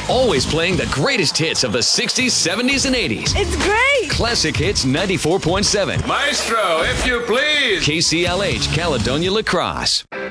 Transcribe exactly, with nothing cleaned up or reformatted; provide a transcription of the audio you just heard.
Always playing the greatest hits of the sixties, seventies, and eighties. It's great! Classic Hits ninety-four point seven. Maestro, if you please. K C L H, Caledonia Lacrosse.